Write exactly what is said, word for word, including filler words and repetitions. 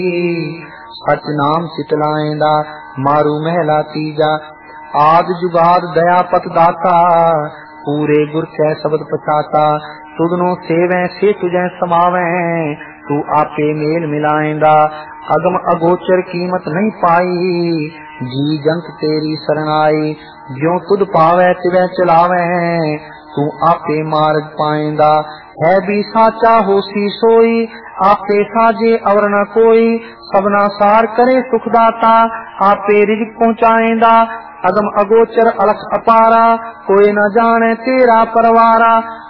सच नाम चितलाएंदा मारू महला तीजा। आद जुगाद दया पत दाता पूरे गुर कै शब्द पछाता। तुदनो सेवै से तुझे समावै तू आपे मेल मिलाएंदा। अगम अगोचर कीमत नहीं पाई जी जंत तेरी शरणाई। ज्यों तुद पावै तिवै चलावै तू आपे मार्ग पाएंदा। है भी साचा होसी सोई आपे साजे अवर न कोई। सबना सार करे सुखदाता आपे रिज़्क़ पहुँचाएंदा। अगम अगोचर अलख अपारा कोई न जाने तेरा परवारा।